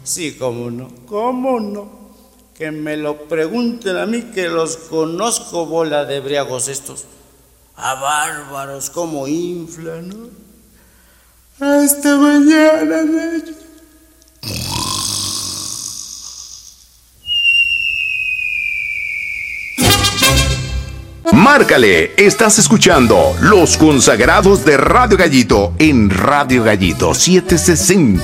Sí, cómo no. Que me lo pregunten a mí, que los conozco, bola de briagos estos. A bárbaros, cómo inflan, ¿no? Hasta mañana, de hecho. Márcale, estás escuchando Los Consagrados de Radio Gallito en Radio Gallito 760.